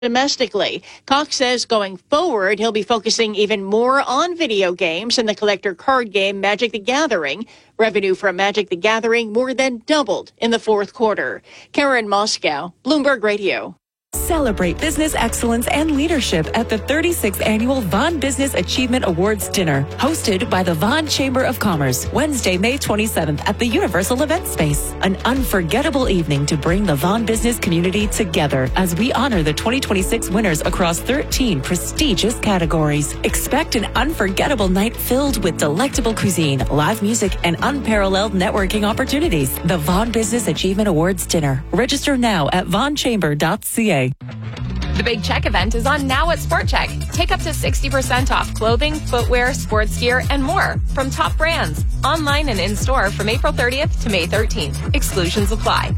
domestically. Cox says going forward, he'll be focusing even more on video games and the collector card game Magic the Gathering. Revenue from Magic the Gathering more than doubled in the fourth quarter. Karen Moscow, Bloomberg Radio. Celebrate business excellence and leadership at the 36th Annual Vaughan Business Achievement Awards Dinner, hosted by the Vaughan Chamber of Commerce, Wednesday, May 27th at the Universal Event Space. An unforgettable evening to bring the Vaughan business community together as we honor the 2026 winners across 13 prestigious categories. Expect an unforgettable night filled with delectable cuisine, live music, and unparalleled networking opportunities. The Vaughan Business Achievement Awards Dinner. Register now at vaughnchamber.ca. The Big Check event is on now at Sport Check. Take up to 60% off clothing, footwear, sports gear, and more from top brands. Online and in-store from April 30th to May 13th. Exclusions apply.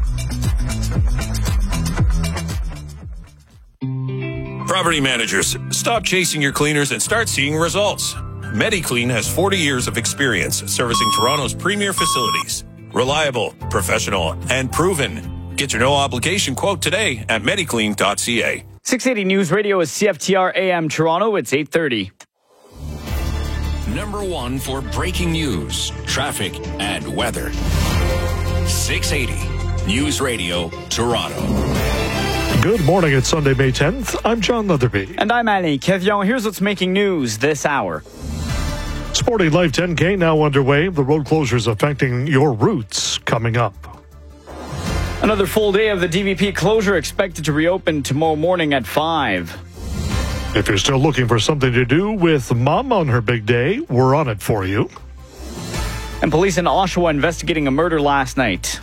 Property managers, stop chasing your cleaners and start seeing results. MediClean has 40 years of experience servicing Toronto's premier facilities. Reliable, professional, and proven. Get your no-obligation quote today at mediclean.ca. 680 News Radio is CFTR AM Toronto. It's 8:30. Number one for breaking news, traffic, and weather. 680 News Radio Toronto. Good morning. It's Sunday, May 10th. I'm John Leatherby. And I'm Ali Kevion. Here's what's making news this hour. Sporting Life 10K now underway. The road closures affecting your routes coming up. Another full day of the DVP closure expected to reopen tomorrow morning at 5. If you're still looking for something to do with Mom on her big day, we're on it for you. And police in Oshawa investigating a murder last night.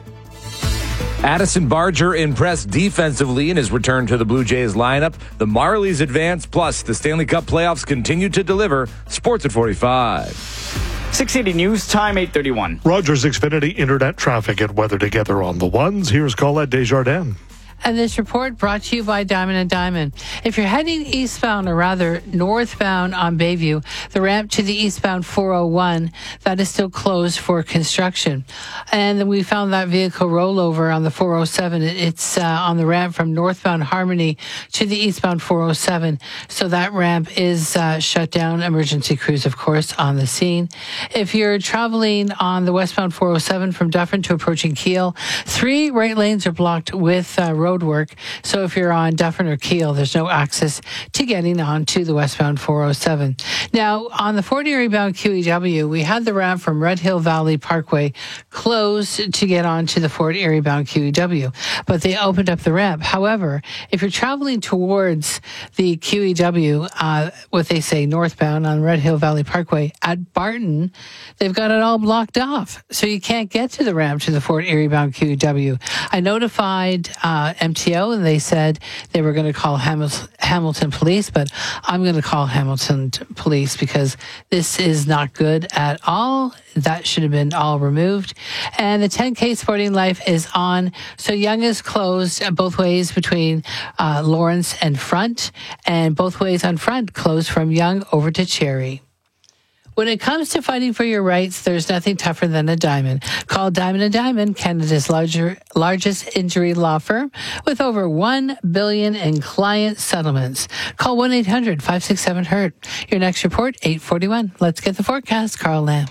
Addison Barger impressed defensively in his return to the Blue Jays lineup. The Marlies advance, plus the Stanley Cup playoffs continue to deliver. Sports at 45. 680 News Time, 8:31. Rogers Xfinity Internet traffic and weather together on the ones. Here's Colette Desjardins. And this report brought to you by Diamond & Diamond. If you're heading eastbound, or rather northbound on Bayview, the ramp to the eastbound 401, that is still closed for construction. And then we found that vehicle rollover on the 407. It's on the ramp from northbound Harmony to the eastbound 407. So that ramp is shut down. Emergency crews, of course, on the scene. If you're traveling on the westbound 407 from Dufferin to approaching Kiel, 3 right lanes are blocked with road work. So if you're on Dufferin or Kiel, there's no access to getting on to the westbound 407. Now, on the Fort Erie bound QEW, we had the ramp from Red Hill Valley Parkway closed to get on to the Fort Erie bound QEW, but they opened up the ramp. However, if you're traveling towards the QEW, what they say northbound on Red Hill Valley Parkway at Barton, they've got it all blocked off. So you can't get to the ramp to the Fort Erie bound QEW. I notified MTO, and they said they were going to call Hamilton Police, but I'm going to call Hamilton Police because this is not good at all. That should have been all removed. And the 10K Sporting Life is on. So Yonge is closed both ways between Lawrence and Front, and both ways on Front closed from Yonge over to Cherry. When it comes to fighting for your rights, there's nothing tougher than a diamond. Call Diamond & Diamond, Canada's largest injury law firm with over $1 billion in client settlements. Call 1-800-567-HURT. Your next report, 8:41. Let's get the forecast. Carl Lamb.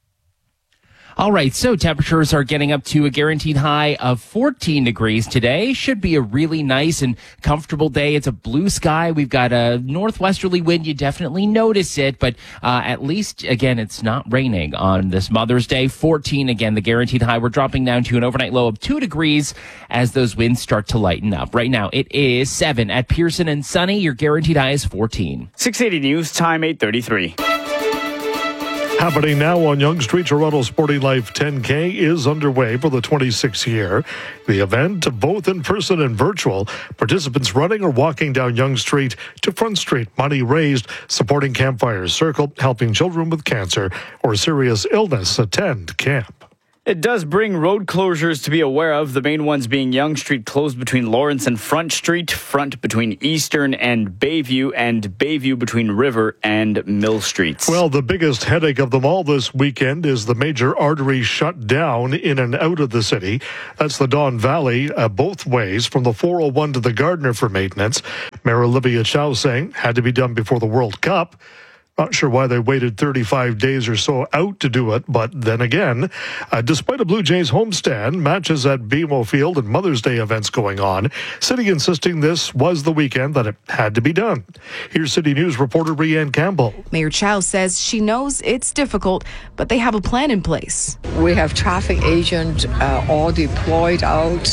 All right, so temperatures are getting up to a guaranteed high of 14 degrees today. Should be a really nice and comfortable day. It's a blue sky. We've got a northwesterly wind. You definitely notice it, but at least, again, it's not raining on this Mother's Day. 14, again, the guaranteed high. We're dropping down to an overnight low of 2 degrees as those winds start to lighten up. Right now, it is 7 at Pearson and Sunny. Your guaranteed high is 14. 680 News Time, 8:33. Happening now on Yonge Street, Toronto Sporting Life 10K is underway for the 26th year. The event, both in person and virtual, participants running or walking down Yonge Street to Front Street. Money raised supporting Campfire Circle, helping children with cancer or serious illness attend camp. It does bring road closures to be aware of, the main ones being Yonge Street closed between Lawrence and Front Street, Front between Eastern and Bayview between River and Mill Streets. Well, the biggest headache of them all this weekend is the major artery shut down in and out of the city. That's the Don Valley, both ways, from the 401 to the Gardiner for maintenance. Mayor Olivia Chow saying had to be done before the World Cup. Not sure why they waited 35 days or so out to do it, but then again, despite a Blue Jays homestand, matches at BMO Field and Mother's Day events going on, City insisting this was the weekend that it had to be done. Here's City News reporter Rianne Campbell. Mayor Chow says she knows it's difficult, but they have a plan in place. We have traffic agents all deployed out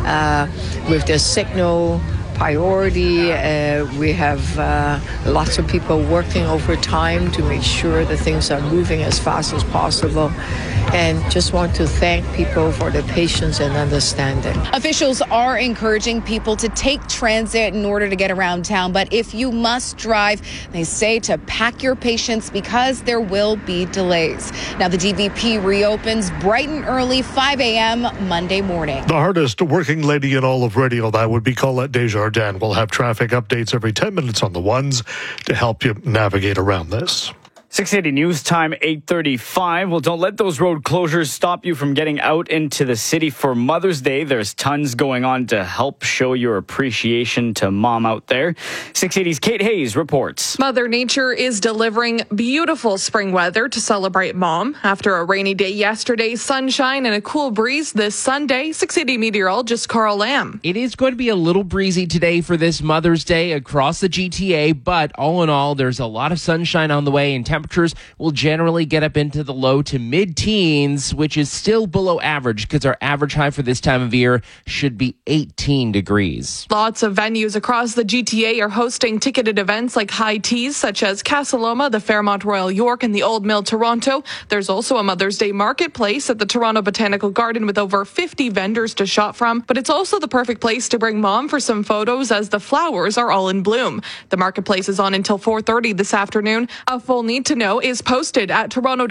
with their signal priority. We have lots of people working overtime to make sure that things are moving as fast as possible. And just want to thank people for their patience and understanding. Officials are encouraging people to take transit in order to get around town. But if you must drive, they say to pack your patience because there will be delays. Now, the DVP reopens bright and early, 5 a.m. Monday morning. The hardest working lady in all of radio, that would be Colette Desjardins. We'll have traffic updates every 10 minutes on the ones to help you navigate around this. 680 News Time, 8:35. Well, don't let those road closures stop you from getting out into the city for Mother's Day. There's tons going on to help show your appreciation to mom out there. 680's Kate Hayes reports. Mother Nature is delivering beautiful spring weather to celebrate mom. After a rainy day yesterday, sunshine and a cool breeze this Sunday. 680 meteorologist Carl Lamb. It is going to be a little breezy today for this Mother's Day across the GTA, but all in all, there's a lot of sunshine on the way, and temperatures will generally get up into the low to mid-teens, which is still below average because our average high for this time of year should be 18 degrees. Lots of venues across the GTA are hosting ticketed events like high teas such as Casa Loma, the Fairmont Royal York, and the Old Mill Toronto. There's also a Mother's Day marketplace at the Toronto Botanical Garden with over 50 vendors to shop from. But it's also the perfect place to bring mom for some photos as the flowers are all in bloom. The marketplace is on until 4:30 this afternoon. A full need to know is posted at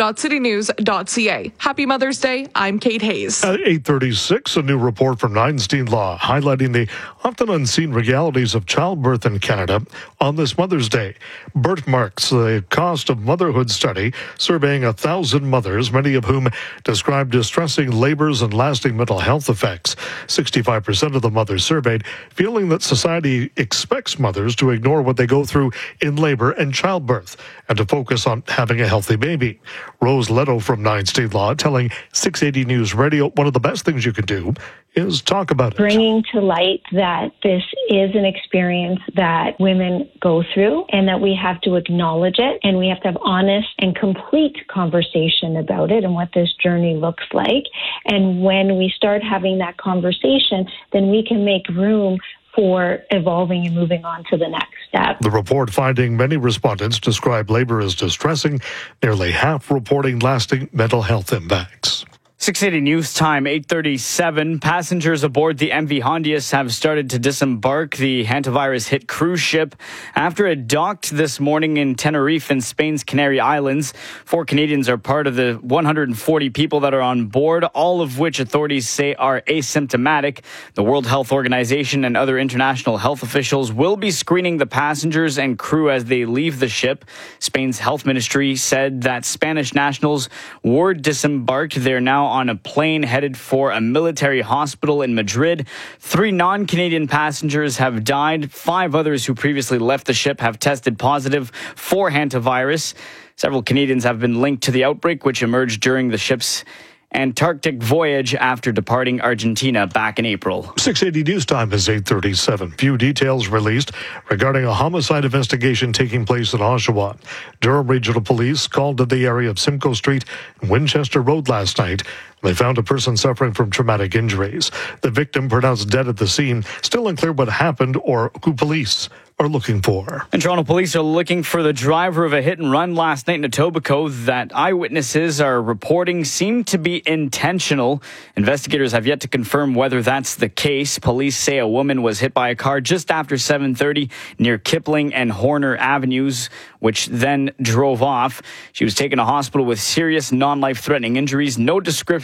toronto.citynews.ca. Happy Mother's Day. I'm Kate Hayes. At 8:36, a new report from Nineteen Law highlighting the often unseen realities of childbirth in Canada on this Mother's Day. Birth Marks, the cost of motherhood study, surveying 1,000 mothers, many of whom described distressing labors and lasting mental health effects. 65% of the mothers surveyed feeling that society expects mothers to ignore what they go through in labor and childbirth and to focus on having a healthy baby. Rose Leto from Nineteen Law telling 680 News Radio one of the best things you can do is talk about it. Bringing to light that this is an experience that women go through and that we have to acknowledge it and we have to have honest and complete conversation about it and what this journey looks like. And when we start having that conversation, then we can make room for evolving and moving on to the next step. The report finding many respondents describe labor as distressing, nearly half reporting lasting mental health impacts. 680 News Time, 8:37. Passengers aboard the MV Hondius have started to disembark the hantavirus-hit cruise ship after it docked this morning in Tenerife in Spain's Canary Islands. 4 Canadians are part of the 140 people that are on board, all of which authorities say are asymptomatic. The World Health Organization and other international health officials will be screening the passengers and crew as they leave the ship. Spain's health ministry said that Spanish nationals were disembarked. They're now on a plane headed for a military hospital in Madrid. 3 non-Canadian passengers have died. 5 others who previously left the ship have tested positive for hantavirus. Several Canadians have been linked to the outbreak, which emerged during the ship's Antarctic voyage after departing Argentina back in April. 680 News Time is 8:37. Few details released regarding a homicide investigation taking place in Oshawa. Durham Regional Police called to the area of Simcoe Street and Winchester Road last night. They found a person suffering from traumatic injuries. The victim pronounced dead at the scene. Still unclear what happened or who police are looking for. And Toronto police are looking for the driver of a hit and run last night in Etobicoke that eyewitnesses are reporting seemed to be intentional. Investigators have yet to confirm whether that's the case. Police say a woman was hit by a car just after 7:30 near Kipling and Horner Avenues, which then drove off. She was taken to hospital with serious non-life-threatening injuries. No description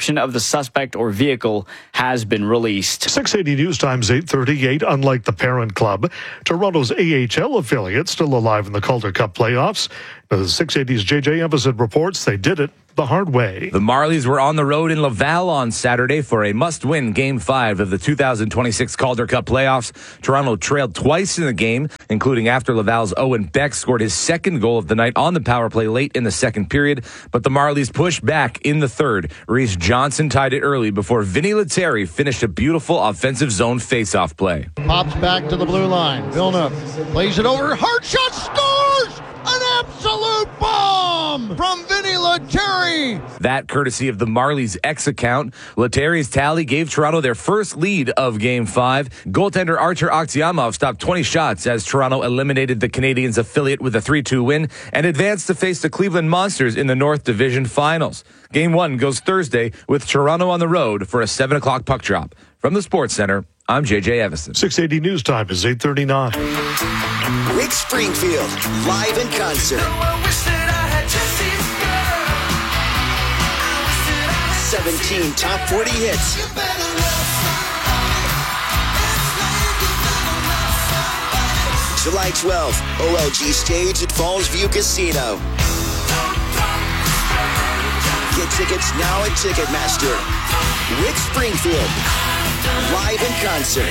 description of the suspect or vehicle has been released. 680 News Times 8:38. Unlike the parent club, Toronto's AHL affiliate still alive in the Calder Cup playoffs. The 680's JJ Everson reports they did it the hard way. The Marlies were on the road in Laval on Saturday for a must-win Game 5 of the 2026 Calder Cup playoffs. Toronto trailed twice in the game, including after Laval's Owen Beck scored his second goal of the night on the power play late in the second period. But the Marlies pushed back in the third. Reese Johnson tied it early before Vinny Lettieri finished a beautiful offensive zone face-off play. Pops back to the blue line. Villeneuve plays it over. Hard shot, scores! An absolute bomb from Vinny Lettieri. That courtesy of the Marlies' X account. Lettieri's tally gave Toronto their first lead of Game 5. Goaltender Artur Aksiamov stopped 20 shots as Toronto eliminated the Canadiens' affiliate with a 3-2 win and advanced to face the Cleveland Monsters in the North Division Finals. Game 1 goes Thursday with Toronto on the road for a 7 o'clock puck drop. From the Sports Center, I'm JJ Everson. 680 News Time is 8:39. Rick Springfield, live in concert. 17 top 40 hits. July 12th, OLG stage at Falls View Casino. Get tickets now at Ticketmaster. Rick Springfield, live in concert.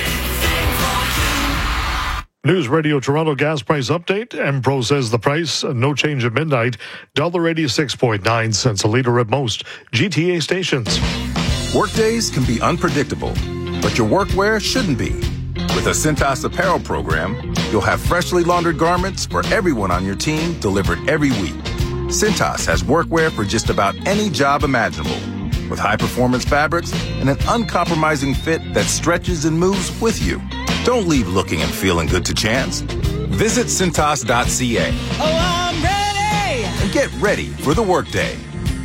News Radio Toronto gas price update. Empro says the price, no change at midnight, $1.86.9 cents a liter at most GTA stations. Workdays can be unpredictable, but your workwear shouldn't be. With a Cintas apparel program, you'll have freshly laundered garments for everyone on your team delivered every week. Cintas has workwear for just about any job imaginable, with high-performance fabrics and an uncompromising fit that stretches and moves with you. Don't leave looking and feeling good to chance. Visit Cintas.ca. Oh, I'm ready! And get ready for the workday.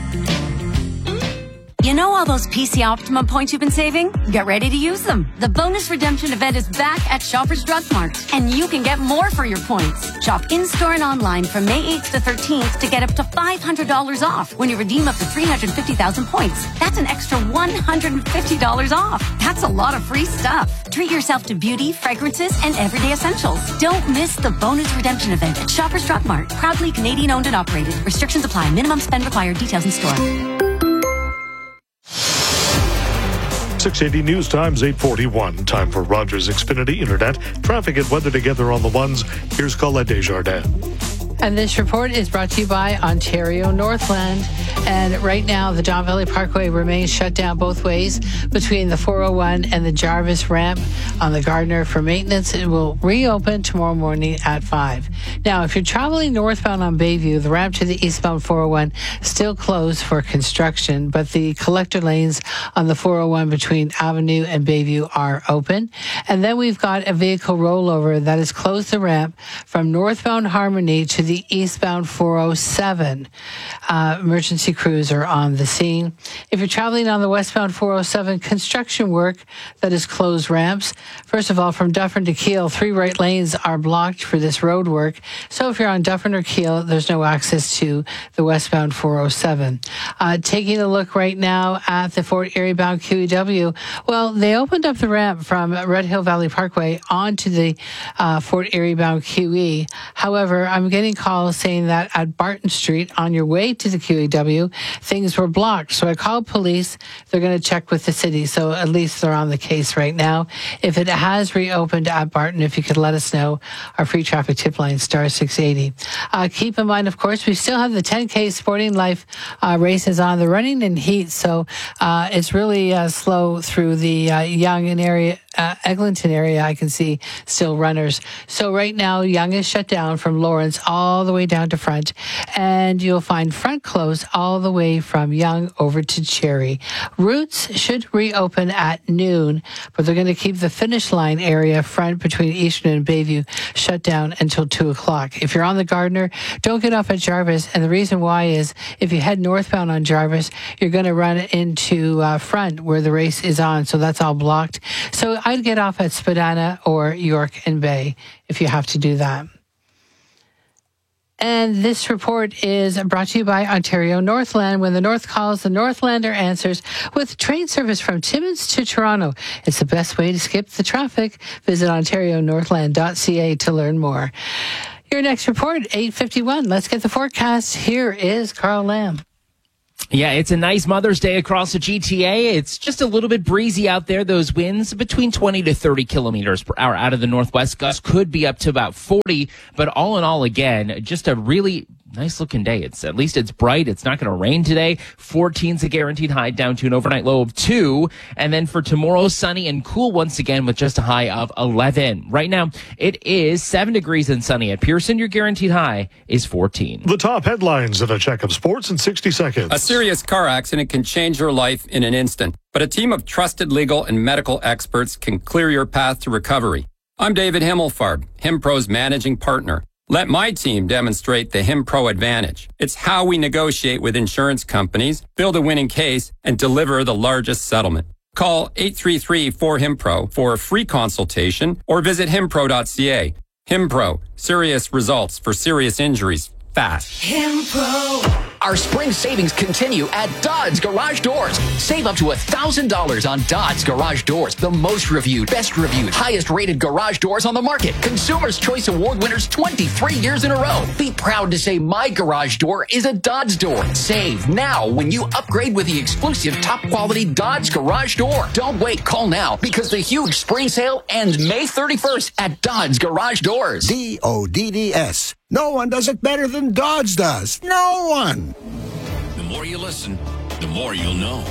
You know all those PC Optimum points you've been saving? Get ready to use them. The bonus redemption event is back at Shoppers Drug Mart, and you can get more for your points. Shop in-store and online from May 8th to 13th to get up to $500 off when you redeem up to 350,000 points. That's an extra $150 off. That's a lot of free stuff. Treat yourself to beauty, fragrances, and everyday essentials. Don't miss the bonus redemption event at Shoppers Drug Mart. Proudly Canadian owned and operated. Restrictions apply. Minimum spend required. Details in store. 680 News Times 8:41. Time for Rogers Xfinity Internet. Traffic and weather together on the ones. Here's Colette Desjardins. And this report is brought to you by Ontario Northland. And right now, the Don Valley Parkway remains shut down both ways between the 401 and the Jarvis ramp on the Gardner for maintenance. It will reopen tomorrow morning at 5. Now, if you're traveling northbound on Bayview, the ramp to the eastbound 401 is still closed for construction, but the collector lanes on the 401 between Avenue and Bayview are open. And then we've got a vehicle rollover that has closed the ramp from northbound Harmony to the eastbound 407. Emergency crews are on the scene. If you're traveling on the westbound 407, construction work that has closed ramps. First of all, from Dufferin to Keele, 3 right lanes are blocked for this road work. So if you're on Dufferin or Keele, there's no access to the westbound 407. Taking a look right now at the Fort Erie bound QEW. Well, they opened up the ramp from Red Hill Valley Parkway onto the Fort Erie bound QE. However, I'm getting calls saying that at Barton Street on your way to the QEW, things were blocked. So I called police. They're going to check with the city. So at least they're on the case right now. If it has reopened at Barton, if you could let us know, our free traffic tip line, star 680. Keep in mind, of course, we still have the 10K Sporting Life races on. They're running in heat. So it's really slow through the Yonge area. Eglinton area, I can see still runners. So right now, Yonge is shut down from Lawrence all the way down to Front, and you'll find Front closed all the way from Yonge over to Cherry. Routes should reopen at noon, but they're going to keep the finish line area Front between Eastern and Bayview shut down until 2 o'clock. If you're on the Gardner, don't get off at Jarvis, and the reason why is if you head northbound on Jarvis, you're going to run into Front where the race is on, so that's all blocked. So I'd get off at Spadina or York and Bay if you have to do that. And this report is brought to you by Ontario Northland. When the North calls, the Northlander answers with train service from Timmins to Toronto. It's the best way to skip the traffic. Visit ontarionorthland.ca to learn more. Your next report, 8:51. Let's get the forecast. Here is Carl Lamb. Yeah, it's a nice Mother's Day across the GTA. It's just a little bit breezy out there. Those winds between 20 to 30 kilometers per hour out of the northwest. Gusts could be up to about 40. But all in all, again, just a really nice looking day. At least it's bright. It's not going to rain today. 14's a guaranteed high, down to an overnight low of 2. And then for tomorrow, sunny and cool once again with just a high of 11. Right now, it is 7 degrees and sunny at Pearson. Your guaranteed high is 14. The top headlines in a check of sports in 60 seconds. A serious car accident can change your life in an instant, but a team of trusted legal and medical experts can clear your path to recovery. I'm David Himmelfarb, HimPro's managing partner. Let my team demonstrate the HimPro advantage. It's how we negotiate with insurance companies, build a winning case, and deliver the largest settlement. Call 833-4HIMPRO for a free consultation or visit himpro.ca. HimPro, serious results for serious injuries, fast. HimPro. Our spring savings continue at Dodds Garage Doors. Save up to $1,000 on Dodds Garage Doors. The most reviewed, best reviewed, highest rated garage doors on the market. Consumer's Choice Award winners 23 years in a row. Be proud to say my garage door is a Dodds door. Save now when you upgrade with the exclusive top quality Dodds Garage Door. Don't wait, call now because the huge spring sale ends May 31st at Dodds Garage Doors. DODDS. No one does it better than Dodds does. No one. The more you listen, the more you'll know.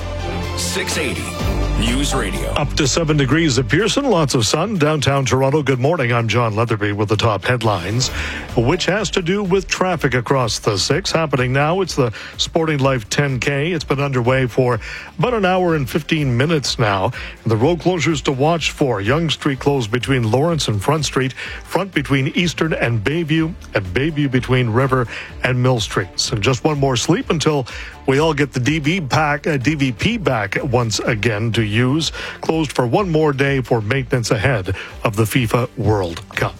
680 News Radio. Up to 7 degrees at Pearson, lots of sun. Downtown Toronto, good morning. I'm John Leatherby with the top headlines, which has to do with traffic across the 6. Happening now, it's the Sporting Life 10K. It's been underway for about an hour and 15 minutes now. And the road closures to watch for: Yonge Street closed between Lawrence and Front Street, Front between Eastern and Bayview Bayview between River and Mill Streets. And just one more sleep until we all get the DVP back once again to use. Closed for one more day for maintenance ahead of the FIFA World Cup.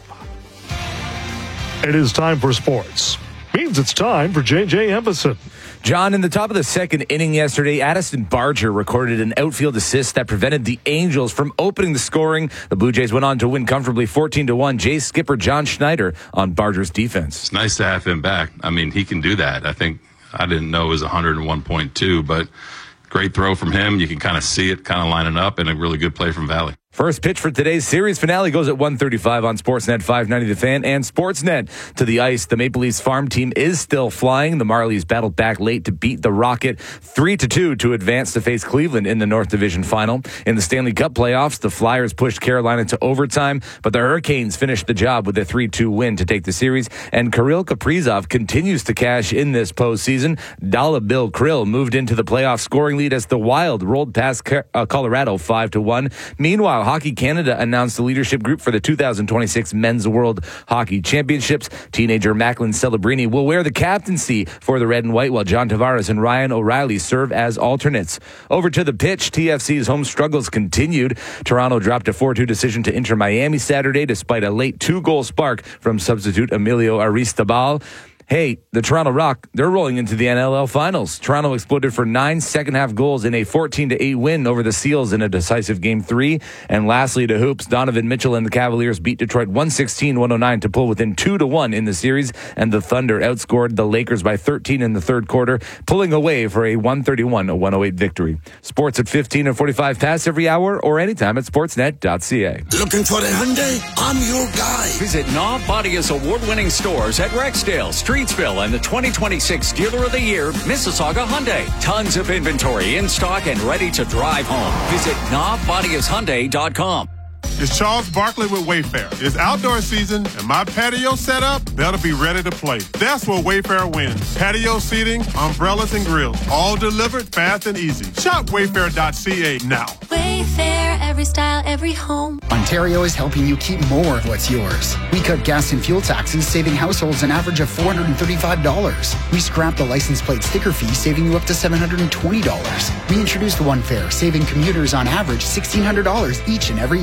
It is time for sports. Means it's time for JJ Emerson. John, in the top of the second inning yesterday, Addison Barger recorded an outfield assist that prevented the Angels from opening the scoring. The Blue Jays went on to win comfortably 14-1. Jays skipper John Schneider on Barger's defense. It's nice to have him back. I mean, he can do that. I didn't know it was 101.2, but great throw from him. You can kind of see it kind of lining up, and a really good play from Valley. First pitch for today's series finale goes at 1:35 on Sportsnet 590 The Fan and Sportsnet. To the ice, the Maple Leafs farm team is still flying. The Marlies battled back late to beat the Rocket 3-2 to advance to face Cleveland in the North Division Final. In the Stanley Cup playoffs, the Flyers pushed Carolina to overtime, but the Hurricanes finished the job with a 3-2 win to take the series. And Kirill Kaprizov continues to cash in this postseason. Dollar Bill Krill moved into the playoff scoring lead as the Wild rolled past Colorado 5-1. Meanwhile, Hockey Canada announced the leadership group for the 2026 Men's World Hockey Championships. Teenager Macklin Celebrini will wear the captaincy for the Red and White, while John Tavares and Ryan O'Reilly serve as alternates. Over to the pitch, TFC's home struggles continued. Toronto dropped a 4-2 decision to Inter Miami Saturday despite a late 2-goal spark from substitute Emilio Aristizabal. Hey, the Toronto Rock, they're rolling into the NLL Finals. Toronto exploded for 9 second-half goals in a 14-8 win over the Seals in a decisive Game 3. And lastly, to hoops, Donovan Mitchell and the Cavaliers beat Detroit 116-109 to pull within 2-1 in the series. And the Thunder outscored the Lakers by 13 in the third quarter, pulling away for a 131-108 victory. Sports at 15 and 45 past every hour or anytime at sportsnet.ca. Looking for the Hyundai? I'm your guy. Visit Knob Bodia's award-winning stores at Rexdale, Streetsville, and the 2026 Dealer of the Year, Mississauga Hyundai. Tons of inventory in stock and ready to drive home. Visit knobbodiashyundai.com. It's Charles Barkley with Wayfair. It's outdoor season, and my patio setup better be ready to play. That's where Wayfair wins. Patio seating, umbrellas, and grills, all delivered fast and easy. Shop wayfair.ca now. Wayfair, every style, every home. Ontario is helping you keep more of what's yours. We cut gas and fuel taxes, saving households an average of $435. We scrapped the license plate sticker fee, saving you up to $720. We introduced One Fare, saving commuters on average $1,600 each and every year.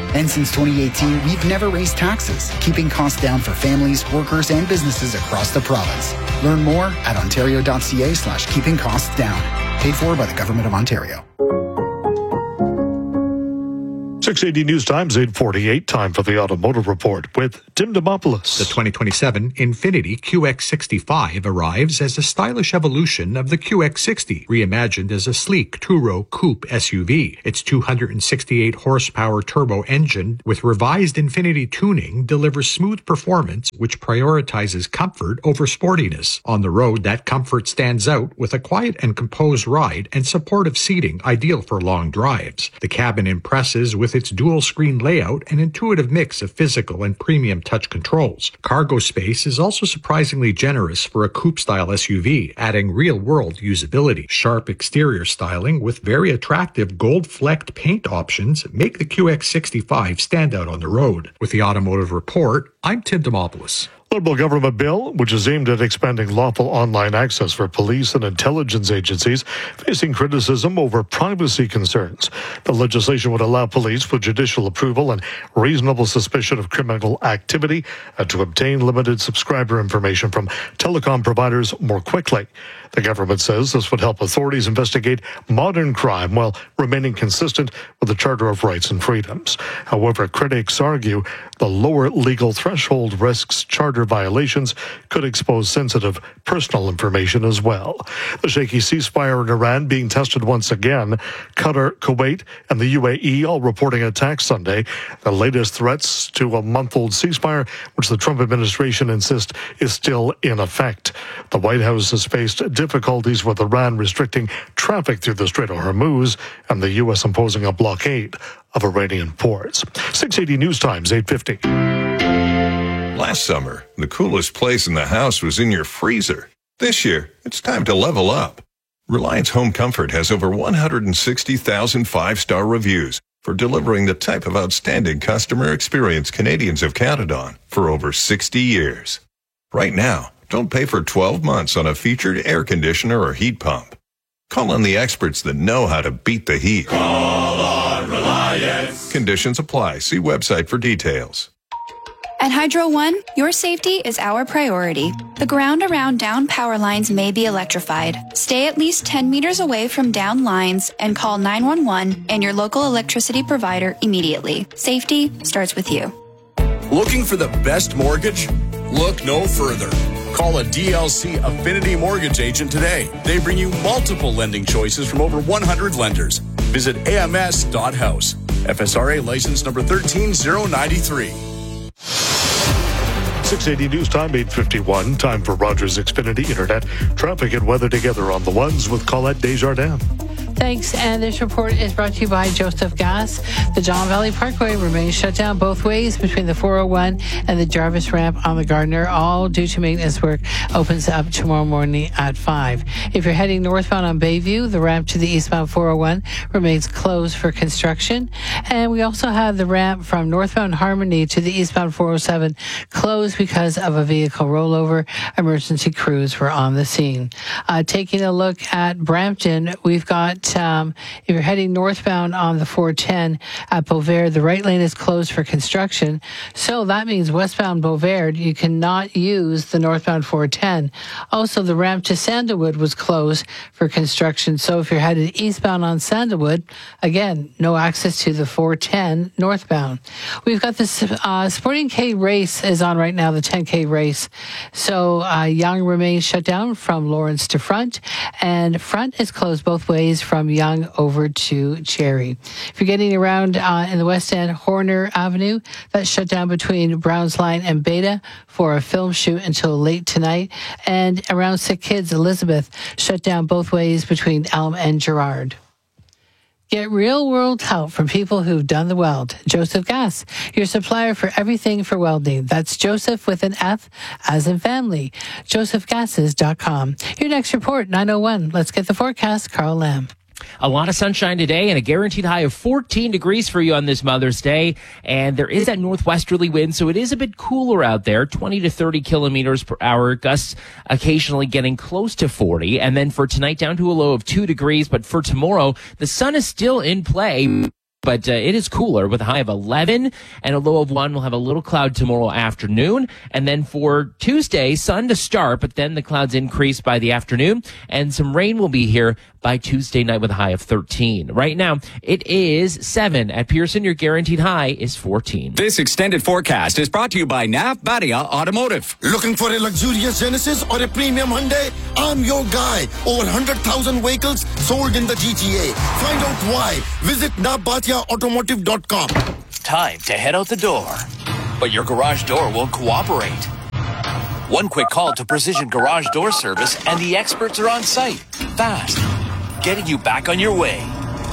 And since 2018, we've never raised taxes, keeping costs down for families, workers, and businesses across the province. Learn more at ontario.ca/keeping costs down. Paid for by the Government of Ontario. 680 News Times, 8:48. Time for the Automotive Report with Tim Demopoulos. The 2027 Infiniti QX65 arrives as a stylish evolution of the QX60, reimagined as a sleek two-row coupe SUV. Its 268 horsepower turbo engine with revised Infiniti tuning delivers smooth performance, which prioritizes comfort over sportiness. On the road, that comfort stands out with a quiet and composed ride and supportive seating ideal for long drives. The cabin impresses with its dual-screen layout and intuitive mix of physical and premium touch controls. Cargo space is also surprisingly generous for a coupe-style SUV, adding real-world usability. Sharp exterior styling with very attractive gold-flecked paint options make the QX65 stand out on the road. With the Automotive Report, I'm Tim Demopoulos. Liberal government bill, which is aimed at expanding lawful online access for police and intelligence agencies, facing criticism over privacy concerns. The legislation would allow police, with judicial approval and reasonable suspicion of criminal activity, to obtain limited subscriber information from telecom providers more quickly. The government says this would help authorities investigate modern crime while remaining consistent with the Charter of Rights and Freedoms. However, critics argue the lower legal threshold risks charter violations could expose sensitive personal information as well. The shaky ceasefire in Iran being tested once again. Qatar, Kuwait, and the UAE all reporting attacks Sunday. The latest threats to a month-old ceasefire, which the Trump administration insists is still in effect. The White House has faced difficulties with Iran restricting traffic through the Strait of Hormuz and the U.S. imposing a blockade of Iranian ports. 680 News Times, 8:50. Last summer, the coolest place in the house was in your freezer. This year, it's time to level up. Reliance Home Comfort has over 160,000 five-star reviews for delivering the type of outstanding customer experience Canadians have counted on for over 60 years. Right now, don't pay for 12 months on a featured air conditioner or heat pump. Call on the experts that know how to beat the heat. Call on Reliance. Conditions apply. See website for details. At Hydro One, your safety is our priority. The ground around down power lines may be electrified. Stay at least 10 meters away from down lines and call 911 and your local electricity provider immediately. Safety starts with you. Looking for the best mortgage? Look no further. Call a DLC Affinity Mortgage agent today. They bring you multiple lending choices from over 100 lenders. Visit ams.house. FSRA license number 13093. 680 News Time, 8:51. Time for Rogers Xfinity Internet traffic and weather together on the ones with Colette Desjardins. Thanks. And this report is brought to you by Joseph Gas. The John Valley Parkway remains shut down both ways between the 401 and the Jarvis ramp on the Gardiner, all due to maintenance work. Opens up tomorrow morning at 5. If you're heading northbound on Bayview, the ramp to the eastbound 401 remains closed for construction. And we also have the ramp from northbound Harmony to the eastbound 407 closed because of a vehicle rollover. Emergency crews were on the scene. Taking a look at Brampton, we've got if you're heading northbound on the 410 at Beauvais, the right lane is closed for construction. So that means westbound Beauvais, you cannot use the northbound 410. Also, the ramp to Sandalwood was closed for construction. So if you're headed eastbound on Sandalwood, again, no access to the 410 northbound. We've got this Sporting K race is on right now, the 10K race. So Yonge remains shut down from Lawrence to Front, and Front is closed both ways from Yonge over to Cherry. If you're getting around in the West End, Horner Avenue, that's shut down between Browns Line and Beta for a film shoot until late tonight. And around Sick Kids, Elizabeth, shut down both ways between Elm and Gerrard. Get real-world help from people who've done the weld. Joseph Gas, your supplier for everything for welding. That's Joseph with an F, as in family. JosephGasses.com. Your next report, 9:01. Let's get the forecast. Carl Lamb. A lot of sunshine today and a guaranteed high of 14 degrees for you on this Mother's Day. And there is that northwesterly wind, so it is a bit cooler out there, 20 to 30 kilometers per hour, gusts occasionally getting close to 40. And then for tonight, down to a low of 2 degrees. But for tomorrow, the sun is still in play. But it is cooler with a high of 11 and a low of 1. We'll have a little cloud tomorrow afternoon. And then for Tuesday, sun to start, but then the clouds increase by the afternoon. And some rain will be here by Tuesday night with a high of 13. Right now, it is 7 at Pearson. Your guaranteed high is 14. This extended forecast is brought to you by Navbadia Automotive. Looking for a luxurious Genesis or a premium Hyundai? I'm your guy. Over 100,000 vehicles sold in the GTA. Find out why. Visit NavBatiaAutomotive.com. Time to head out the door. But your garage door won't cooperate. One quick call to Precision Garage Door Service and the experts are on site. Fast. Getting you back on your way.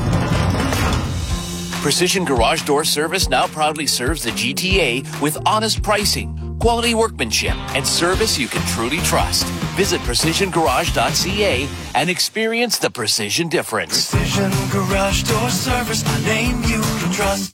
Precision Garage Door Service now proudly serves the GTA with honest pricing, quality workmanship, and service you can truly trust. Visit precisiongarage.ca and experience the precision difference. Precision Garage Door Service, a name you can trust.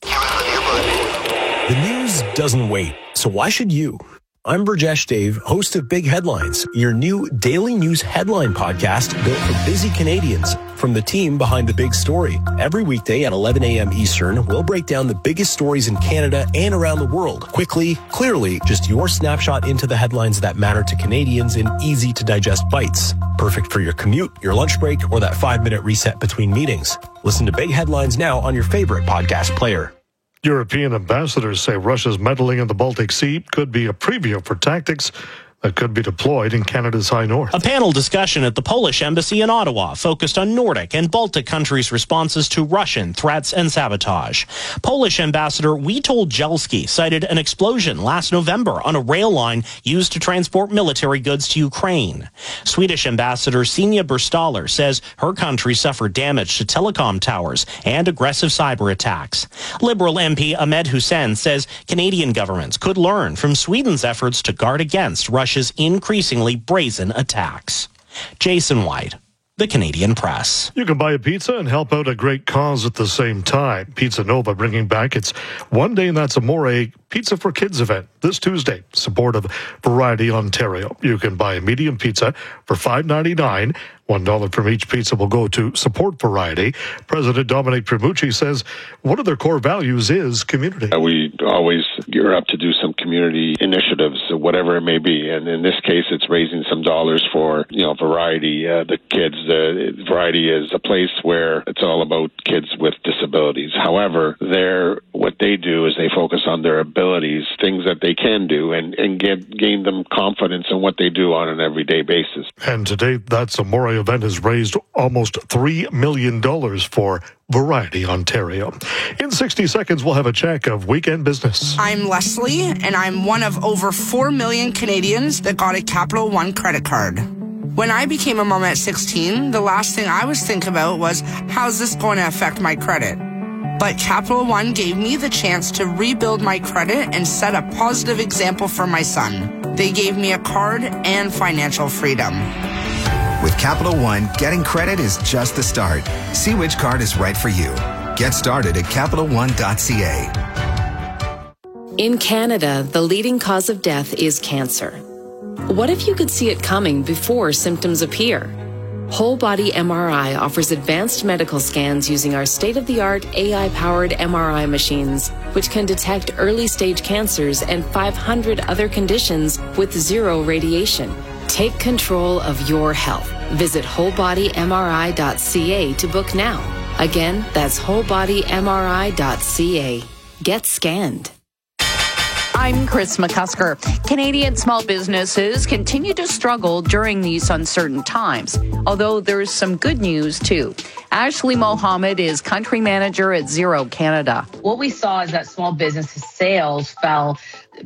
The news doesn't wait, so why should you? I'm Burjesh Dave, host of Big Headlines, your new daily news headline podcast built for busy Canadians. From the team behind the big story. Every weekday at 11 a.m. Eastern, we'll break down the biggest stories in Canada and around the world. Quickly, clearly, just your snapshot into the headlines that matter to Canadians in easy-to-digest bites. Perfect for your commute, your lunch break, or that 5-minute reset between meetings. Listen to Big Headlines now on your favorite podcast player. European ambassadors say Russia's meddling in the Baltic Sea could be a preview for tactics that could be deployed in Canada's high north. A panel discussion at the Polish embassy in Ottawa focused on Nordic and Baltic countries' responses to Russian threats and sabotage. Polish ambassador Witold Jelski cited an explosion last November on a rail line used to transport military goods to Ukraine. Swedish ambassador Signe Berstaller says her country suffered damage to telecom towers and aggressive cyber attacks. Liberal MP Ahmed Hussein says Canadian governments could learn from Sweden's efforts to guard against Russia's increasingly brazen attacks. Jason White, The Canadian Press. You can buy a pizza and help out a great cause at the same time. Pizza Nova bringing back its One Day That's Amore Pizza for Kids event this Tuesday. Support of Variety Ontario. You can buy a medium pizza for $5.99. $1 from each pizza will go to support Variety. President Dominic Primucci says one of their core values is community. We always gear up to do some community initiatives, whatever it may be. And in this case, it's raising some dollars for, Variety, the kids. Variety is a place where it's all about kids with disabilities. However, what they do is they focus on their abilities, things that they can do, and gain them confidence in what they do on an everyday basis. And today, That's Amore event has raised almost $3 million for Variety Ontario. In 60 seconds, we'll have a check of weekend business. I'm Leslie, and I'm one of over 4 million Canadians that got a Capital One credit card. When I became a mom at 16, the last thing I was thinking about was, how's this going to affect my credit? But Capital One gave me the chance to rebuild my credit and set a positive example for my son. They gave me a card and financial freedom. With Capital One, getting credit is just the start. See which card is right for you. Get started at CapitalOne.ca. In Canada, the leading cause of death is cancer. What if you could see it coming before symptoms appear? Whole Body MRI offers advanced medical scans using our state-of-the-art AI-powered MRI machines, which can detect early-stage cancers and 500 other conditions with zero radiation. Take control of your health. Visit wholebodymri.ca to book now. Again, that's wholebodymri.ca. Get scanned. I'm Chris McCusker. Canadian small businesses continue to struggle during these uncertain times, although there's some good news too. Ashley Mohammed is country manager at Zero Canada. What we saw is that small business sales fell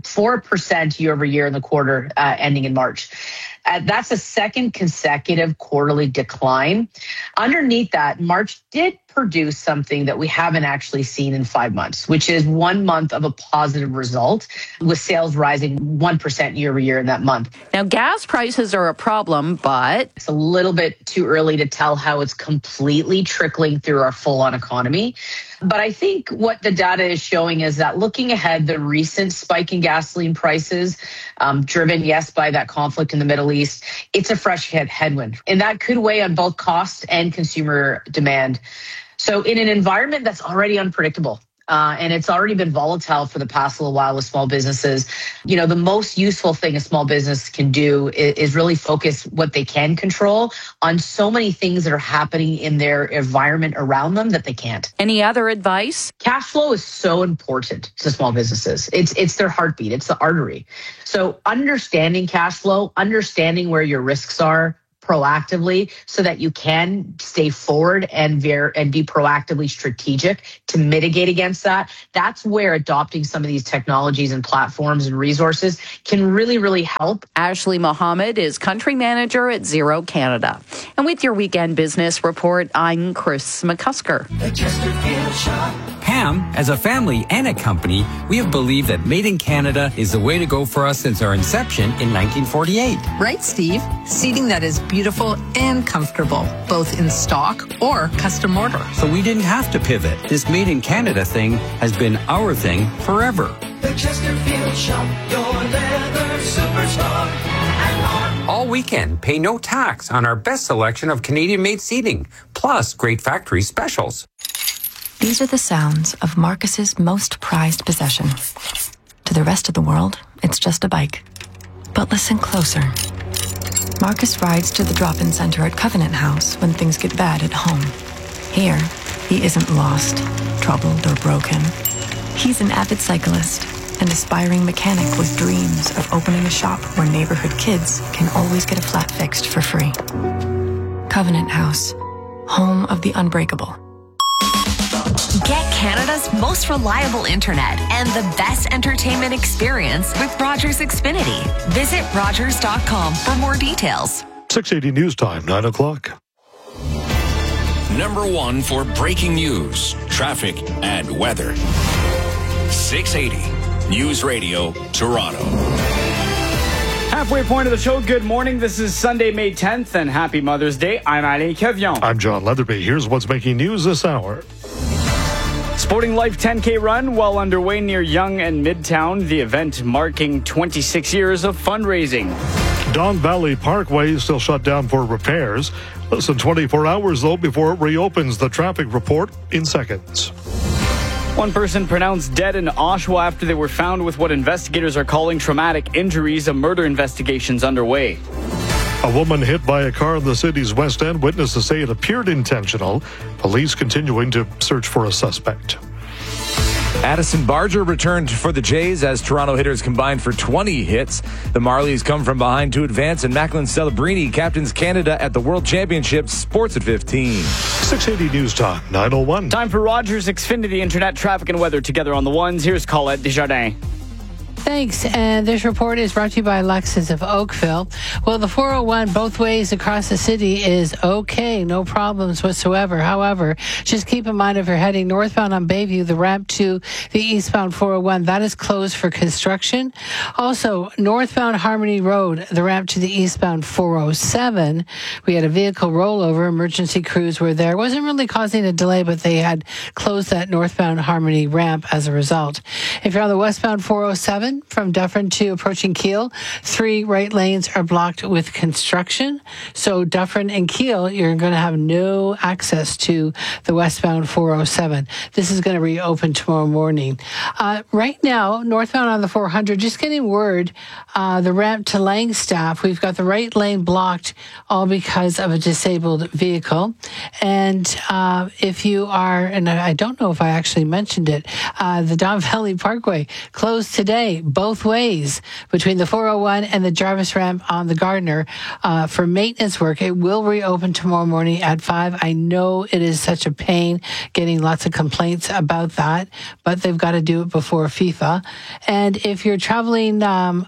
4% year over year in the quarter ending in March. That's a second consecutive quarterly decline. Underneath that, March did produce something that we haven't actually seen in 5 months, which is 1 month of a positive result, with sales rising 1% year over year in that month. Now, gas prices are a problem, but it's a little bit too early to tell how it's completely trickling through our full-on economy. But I think what the data is showing is that looking ahead, the recent spike in gasoline prices, driven, yes, by that conflict in the Middle East, it's a fresh headwind. And that could weigh on both cost and consumer demand. So in an environment that's already unpredictable, and it's already been volatile for the past little while with small businesses, the most useful thing a small business can do is really focus what they can control on so many things that are happening in their environment around them that they can't. Any other advice? Cash flow is so important to small businesses. It's their heartbeat. It's the artery. So understanding cash flow, understanding where your risks are, proactively, so that you can stay forward and be proactively strategic to mitigate against that. That's where adopting some of these technologies and platforms and resources can really, really help. Ashley Mohammed is country manager at Xero Canada. And with your weekend business report, I'm Chris McCusker. Pam, as a family and a company, we have believed that Made in Canada is the way to go for us since our inception in 1948. Right, Steve? Seating that is beautiful and comfortable, both in stock or custom order. So we didn't have to pivot. This Made in Canada thing has been our thing forever. The Chesterfield Shop, your leather superstar. All weekend, pay no tax on our best selection of Canadian-made seating, plus great factory specials. These are the sounds of Marcus's most prized possession. To the rest of the world, it's just a bike. But listen closer. Marcus rides to the drop-in center at Covenant House when things get bad at home. Here, he isn't lost, troubled, or broken. He's an avid cyclist, an aspiring mechanic with dreams of opening a shop where neighborhood kids can always get a flat fixed for free. Covenant House, home of the unbreakable. Get Canada's most reliable internet and the best entertainment experience with Rogers Xfinity. Visit Rogers.com for more details. 6:80 news time, 9 o'clock. Number one for breaking news, traffic, and weather. 680 News Radio, Toronto. Halfway point of the show. Good morning. This is Sunday, May 10th, and happy Mother's Day. I'm Alain Kevion. I'm John Leatherby. Here's what's making news this hour. Sporting Life 10K run well underway near Yonge and Midtown. The event marking 26 years of fundraising. Don Valley Parkway is still shut down for repairs. Less than 24 hours, though, before it reopens. The traffic report in seconds. One person pronounced dead in Oshawa after they were found with what investigators are calling traumatic injuries. A murder investigation's underway. A woman hit by a car in the city's West End. Witnesses say it appeared intentional. Police continuing to search for a suspect. Addison Barger returned for the Jays as Toronto hitters combined for 20 hits. The Marlies come from behind to advance, and Macklin Celebrini captains Canada at the World Championships. Sports at 15. 680 News Time, 9:01. Time for Rogers Xfinity Internet traffic and weather together on the ones. Here's Colette Desjardins. Thanks. And this report is brought to you by Lexus of Oakville. Well, the 401 both ways across the city is okay. No problems whatsoever. However, just keep in mind if you're heading northbound on Bayview, the ramp to the eastbound 401, that is closed for construction. Also, northbound Harmony Road, the ramp to the eastbound 407, we had a vehicle rollover. Emergency crews were there. It wasn't really causing a delay, but they had closed that northbound Harmony ramp as a result. If you're on the westbound 407, from Dufferin to approaching Kiel, 3 right lanes are blocked with construction. So Dufferin and Kiel, you're going to have no access to the westbound 407. This is going to reopen tomorrow morning. Right now, northbound on the 400, just getting word, the ramp to Langstaff, we've got the right lane blocked, all because of a disabled vehicle. And if you are, and I don't know if I actually mentioned it, the Don Valley Parkway closed today, both ways, between the 401 and the Jarvis ramp on the Gardner for maintenance work. It will reopen tomorrow morning at 5. I know it is such a pain, getting lots of complaints about that, but they've got to do it before FIFA. And if you're traveling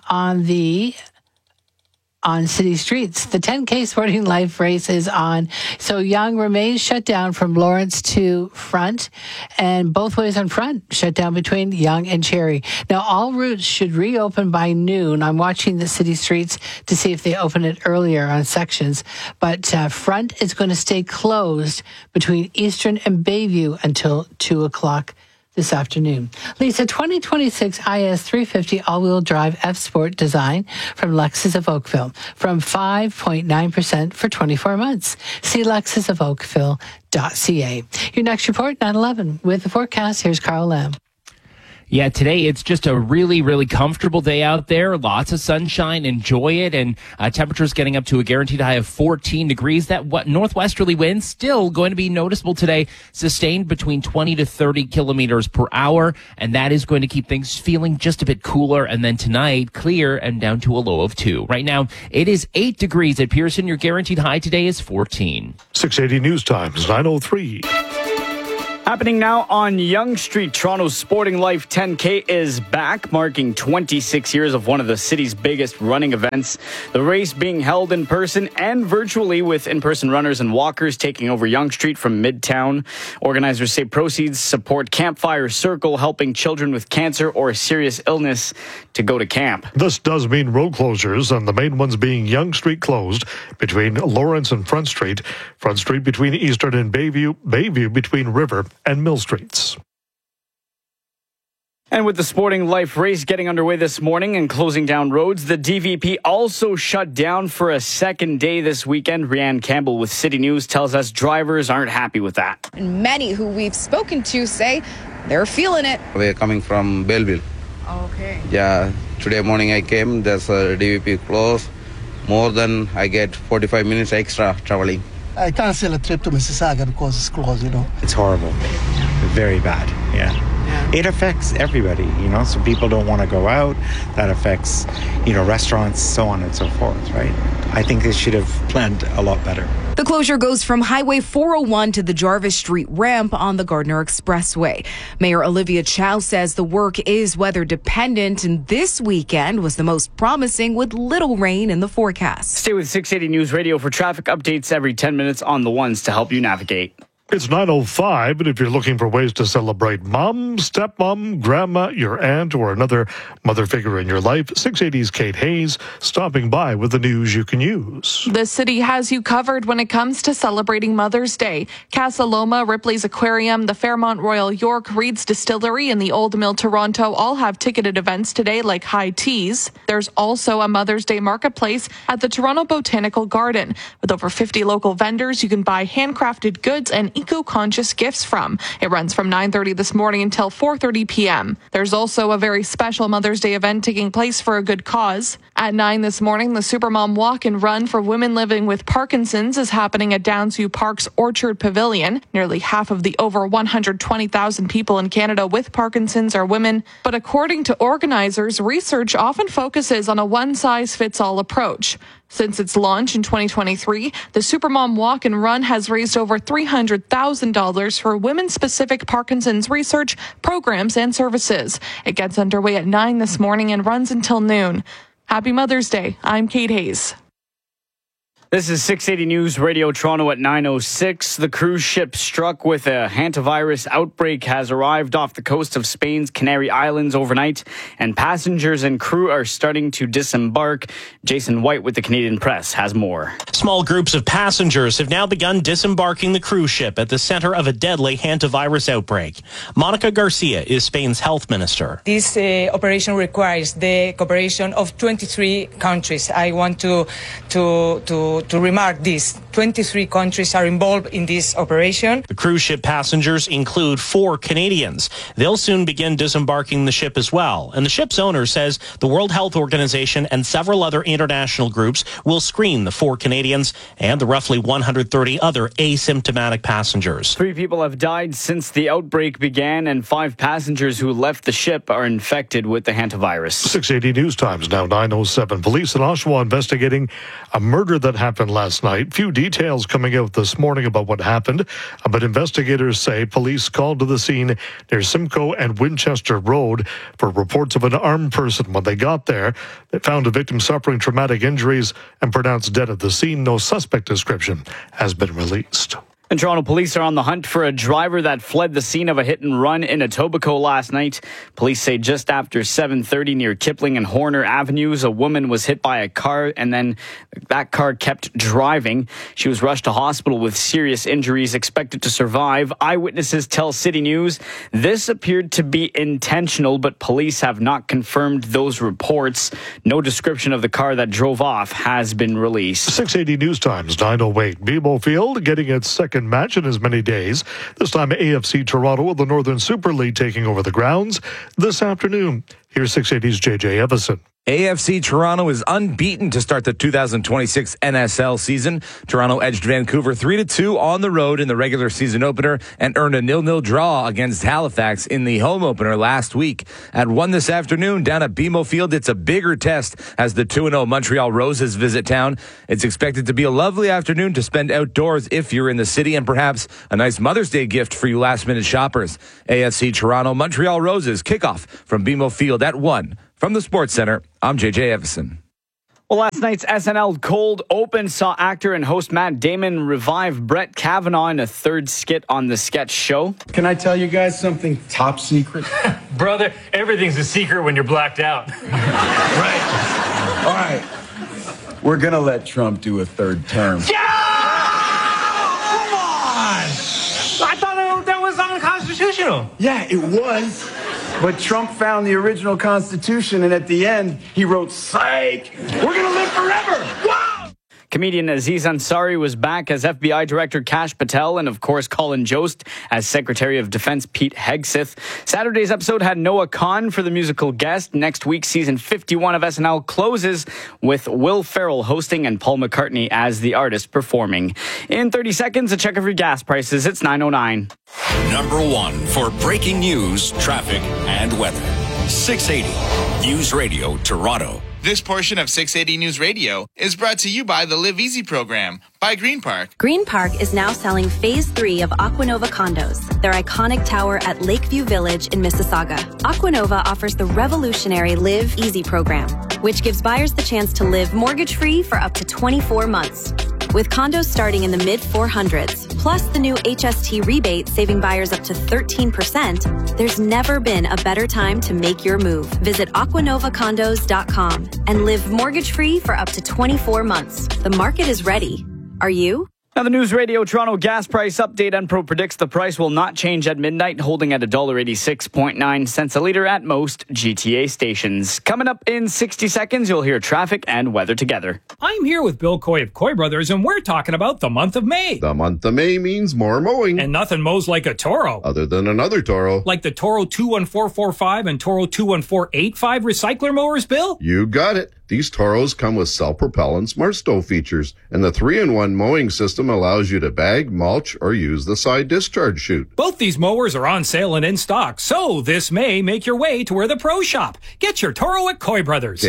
on city streets, the 10K Sporting Life race is on. So Yonge remains shut down from Lawrence to Front, and both ways on Front shut down between Yonge and Cherry. Now, all routes should reopen by noon. I'm watching the city streets to see if they open it earlier on sections, but Front is going to stay closed between Eastern and Bayview until 2 o'clock this afternoon. Lease a 2026 IS 350 all-wheel drive F-Sport design from Lexus of Oakville from 5.9% for 24 months. See lexusofoakville.ca. Your next report, 9/11. With the forecast, here's Carl Lamb. Yeah, today it's just a really, really comfortable day out there. Lots of sunshine. Enjoy it. And temperatures getting up to a guaranteed high of 14 degrees. That northwesterly wind still going to be noticeable today, sustained between 20 to 30 kilometers per hour. And that is going to keep things feeling just a bit cooler. And then tonight, clear and down to a low of 2. Right now, it is 8 degrees at Pearson. Your guaranteed high today is 14. 680 News Times, 9:03. Happening now on Yonge Street, Toronto's Sporting Life 10K is back, marking 26 years of one of the city's biggest running events. The race being held in person and virtually, with in-person runners and walkers taking over Yonge Street from Midtown. Organizers say proceeds support Campfire Circle, helping children with cancer or a serious illness to go to camp. This does mean road closures, and the main ones being Yonge Street closed between Lawrence and Front Street between Eastern and Bayview between River and Mill Streets. And with the Sporting Life race getting underway this morning and closing down roads, the DVP also shut down for a second day this weekend. Rianne Campbell with City News tells us drivers aren't happy with that. And many who we've spoken to say they're feeling it. We're coming from Belleville. Okay. Yeah, today morning I came, there's a DVP closed. More than I get 45 minutes extra traveling. I cancel a trip to Mississauga because it's closed, It's horrible. Very bad, yeah. It affects everybody, so people don't want to go out. That affects, restaurants, so on and so forth, right? I think they should have planned a lot better. The closure goes from Highway 401 to the Jarvis Street ramp on the Gardner Expressway. Mayor Olivia Chow says the work is weather dependent, and this weekend was the most promising with little rain in the forecast. Stay with 680 News Radio for traffic updates every 10 minutes on the ones to help you navigate. It's 9:05, and if you're looking for ways to celebrate mom, stepmom, grandma, your aunt, or another mother figure in your life, 680's Kate Hayes stopping by with the news you can use. The city has you covered when it comes to celebrating Mother's Day. Casa Loma, Ripley's Aquarium, the Fairmont Royal York, Reed's Distillery, and the Old Mill Toronto all have ticketed events today like High Teas. There's also a Mother's Day marketplace at the Toronto Botanical Garden. With over 50 local vendors, you can buy handcrafted goods and eco-conscious gifts from. It runs from 9:30 this morning until 4:30 p.m. There's also a very special Mother's Day event taking place for a good cause. At 9 this morning, the Supermom Walk and Run for women living with Parkinson's is happening at Downsview Park's Orchard Pavilion. Nearly half of the over 120,000 people in Canada with Parkinson's are women. But according to organizers, research often focuses on a one-size-fits-all approach. Since its launch in 2023, the Supermom Walk and Run has raised over $300,000 for women-specific Parkinson's research, programs, and services. It gets underway at 9 this morning and runs until noon. Happy Mother's Day. I'm Kate Hayes. This is 680 News Radio Toronto at 9:06. The cruise ship struck with a hantavirus outbreak has arrived off the coast of Spain's Canary Islands overnight, and passengers and crew are starting to disembark. Jason White with the Canadian Press has more. Small groups of passengers have now begun disembarking the cruise ship at the center of a deadly hantavirus outbreak. Monica Garcia is Spain's health minister. This operation requires the cooperation of 23 countries. I want to remark this. 23 countries are involved in this operation. The cruise ship passengers include 4 Canadians. They'll soon begin disembarking the ship as well. And the ship's owner says the World Health Organization and several other international groups will screen the 4 Canadians and the roughly 130 other asymptomatic passengers. 3 people have died since the outbreak began, and 5 passengers who left the ship are infected with the hantavirus. 680 News Times now 9:07. Police in Oshawa investigating a murder that happened last night. Few details coming out this morning about what happened, but investigators say police called to the scene near Simcoe and Winchester Road for reports of an armed person. When they got there, they found a victim suffering traumatic injuries and pronounced dead at the scene. No suspect description has been released. And Toronto police are on the hunt for a driver that fled the scene of a hit and run in Etobicoke last night. Police say just after 7:30 near Kipling and Horner Avenues, a woman was hit by a car and then that car kept driving. She was rushed to hospital with serious injuries, expected to survive. Eyewitnesses tell City News this appeared to be intentional, but police have not confirmed those reports. No description of the car that drove off has been released. 680 News Times 9:08. BMO Field getting its second match in as many days. This time AFC Toronto of the Northern Super League taking over the grounds this afternoon. Here's 680's JJ Evison. AFC Toronto is unbeaten to start the 2026 NSL season. Toronto edged Vancouver 3-2 on the road in the regular season opener and earned a 0-0 draw against Halifax in the home opener last week. At 1 this afternoon down at BMO Field, it's a bigger test as the 2-0 Montreal Roses visit town. It's expected to be a lovely afternoon to spend outdoors if you're in the city, and perhaps a nice Mother's Day gift for you last-minute shoppers. AFC Toronto Montreal Roses kickoff from BMO Field at 1. From the Sports Center, I'm JJ Evison. Well, last night's SNL Cold Open saw actor and host Matt Damon revive Brett Kavanaugh in a third skit on the sketch show. Can I tell you guys something top secret? Brother, everything's a secret when you're blacked out. Right. All right. We're going to let Trump do a third term. Yeah! Come on! I thought that was unconstitutional. Yeah, it was. But Trump found the original Constitution, and at the end, he wrote, "Psych! We're going to live forever!" Wow! Comedian Aziz Ansari was back as FBI Director Kash Patel, and of course Colin Jost as Secretary of Defense Pete Hegseth. Saturday's episode had Noah Kahn for the musical guest. Next week, season 51 of SNL closes with Will Ferrell hosting and Paul McCartney as the artist performing. In 30 seconds, a check of your gas prices. It's 9:09. Number 1 for breaking news, traffic, and weather. 680 News Radio Toronto. This portion of 680 News Radio is brought to you by the Live Easy program by Green Park. Green Park is now selling Phase 3 of Aquanova condos, their iconic tower at Lakeview Village in Mississauga. Aquanova offers the revolutionary Live Easy program, which gives buyers the chance to live mortgage-free for up to 24 months. With condos starting in the mid-400s, plus the new HST rebate saving buyers up to 13%, there's never been a better time to make your move. Visit aquanovacondos.com and live mortgage-free for up to 24 months. The market is ready. Are you? Now, the News Radio Toronto gas price update. Enpro predicts the price will not change at midnight, holding at $1.86.9 a litre at most GTA stations. Coming up in 60 seconds, you'll hear traffic and weather together. I'm here with Bill Coy of Coy Brothers, and we're talking about the month of May. The month of May means more mowing. And nothing mows like a Toro. Other than another Toro. Like the Toro 21445 and Toro 21485 recycler mowers, Bill? You got it. These Toros come with self-propellant smart stow features, and the 3-in-1 mowing system allows you to bag, mulch, or use the side discharge chute. Both these mowers are on sale and in stock, so this May, make your way to where the pros shop. Get your Toro at Coy Brothers.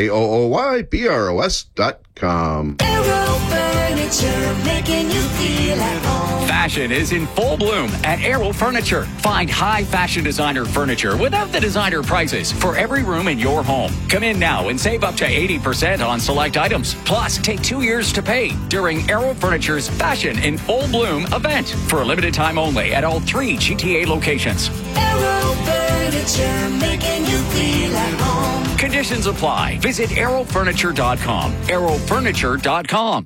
KOOYBROS.com. Aero Furniture, making you feel at home. Fashion is in full bloom at Aero Furniture. Find high fashion designer furniture without the designer prices for every room in your home. Come in now and save up to 80% on select items. Plus, take 2 years to pay during Aero Furniture's Fashion in Full Bloom event for a limited time only at all 3 GTA locations. Aero Furniture, making you feel at home. Conditions apply. Visit aerofurniture.com. aerofurniture.com.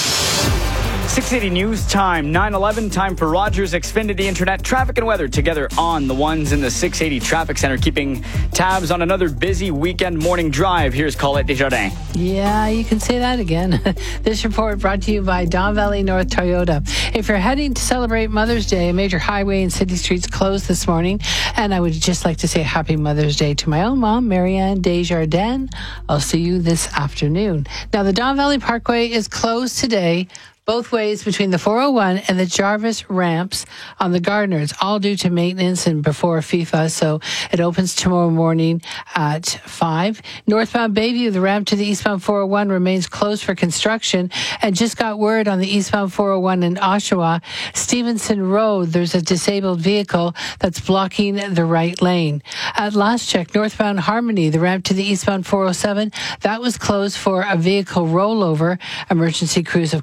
680 News Time, 9:11, time for Rogers Xfinity Internet traffic and weather together on the ones in the 680 Traffic Center, keeping tabs on another busy weekend morning drive. Here's Colette Desjardins. Yeah, you can say that again. This report brought to you by Don Valley North Toyota. If you're heading to celebrate Mother's Day, a major highway and city streets closed this morning, and I would just like to say Happy Mother's Day to my own mom, Marianne Desjardins. I'll see you this afternoon. Now, the Don Valley Parkway is closed today, both ways between the 401 and the Jarvis ramps on the Gardner. It's all due to maintenance and before FIFA, so it opens tomorrow morning at 5. Northbound Bayview, the ramp to the eastbound 401 remains closed for construction, and just got word on the eastbound 401 in Oshawa, Stevenson Road, there's a disabled vehicle that's blocking the right lane. At last check, northbound Harmony, the ramp to the eastbound 407, that was closed for a vehicle rollover. Emergency crews, of course,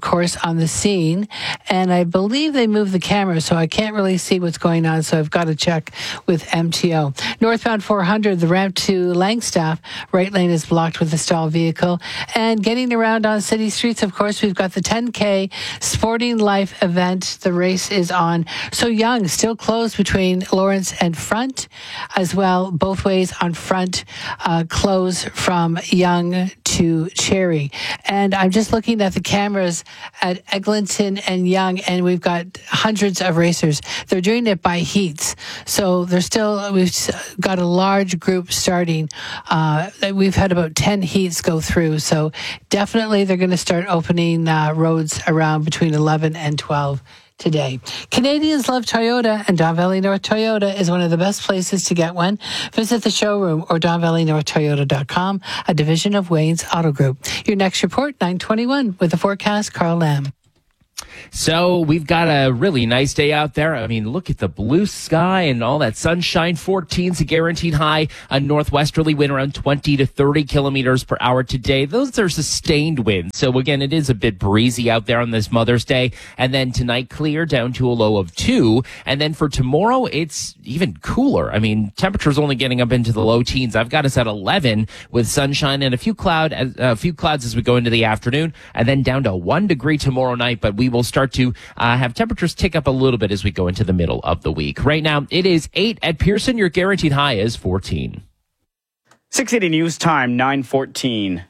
on the scene, and I believe they moved the camera, so I can't really see what's going on, so I've got to check with MTO. Northbound 400, the ramp to Langstaff, right lane is blocked with a stalled vehicle. And getting around on city streets, of course, we've got the 10K Sporting Life event. The race is on. So Yonge still closed between Lawrence and Front, as well, both ways on Front, close from Yonge to Cherry. And I'm just looking at the cameras at Eglinton and Yonge, and we've got hundreds of racers. They're doing it by heats. So we've got a large group starting. We've had about 10 heats go through. So definitely they're going to start opening roads around between 11 and 12 today. Canadians love Toyota, and Don Valley North Toyota is one of the best places to get one. Visit the showroom or DonValleyNorthToyota.com, a division of Wayne's Auto Group. Your next report, 9:21, with the forecast, Carl Lamb. So we've got a really nice day out there. I mean, look at the blue sky and all that sunshine. 14's a guaranteed high. A northwesterly wind around 20 to 30 kilometers per hour today. Those are sustained winds. So again, it is a bit breezy out there on this Mother's Day. And then tonight, clear down to a low of 2. And then for tomorrow, it's even cooler. I mean, temperatures only getting up into the low teens. I've got us at 11 with sunshine and a few clouds as we go into the afternoon, and then down to 1 degree tomorrow night. But we will start to have temperatures tick up a little bit as we go into the middle of the week. Right now, it is 8 at Pearson. Your guaranteed high is 14. 680 News Time, 9:14.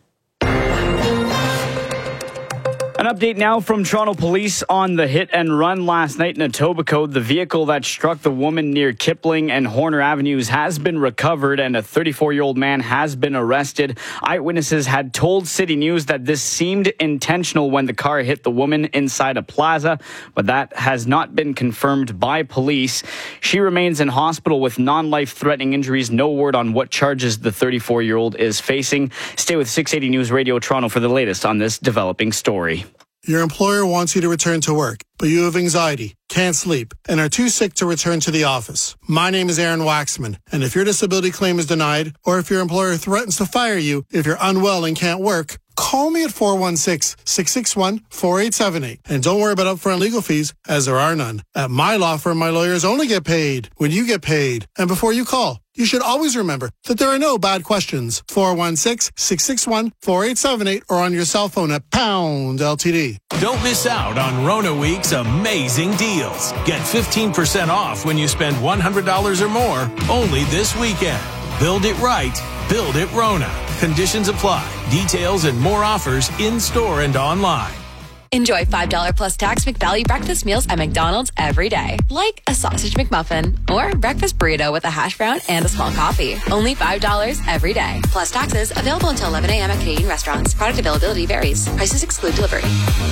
An update now from Toronto Police on the hit and run last night in Etobicoke. The vehicle that struck the woman near Kipling and Horner Avenues has been recovered, and a 34-year-old man has been arrested. Eyewitnesses had told City News that this seemed intentional when the car hit the woman inside a plaza, but that has not been confirmed by police. She remains in hospital with non-life-threatening injuries. No word on what charges the 34-year-old is facing. Stay with 680 News Radio Toronto for the latest on this developing story. Your employer wants you to return to work, but you have anxiety, can't sleep, and are too sick to return to the office. My name is Aaron Waxman, and if your disability claim is denied, or if your employer threatens to fire you if you're unwell and can't work, call me at 416-661-4878. And don't worry about upfront legal fees, as there are none. At my law firm, my lawyers only get paid when you get paid. And before you call, you should always remember that there are no bad questions. 416-661-4878 or on your cell phone at pound LTD. Don't miss out on Rona Week's amazing deals. Get 15% off when you spend $100 or more only this weekend. Build it right. Build it Rona. Conditions apply. Details and more offers in-store and online. Enjoy $5 plus tax McValue breakfast meals at McDonald's every day. Like a sausage McMuffin or breakfast burrito with a hash brown and a small coffee. Only $5 every day. Plus taxes. Available until 11 a.m. at Canadian restaurants. Product availability varies. Prices exclude delivery.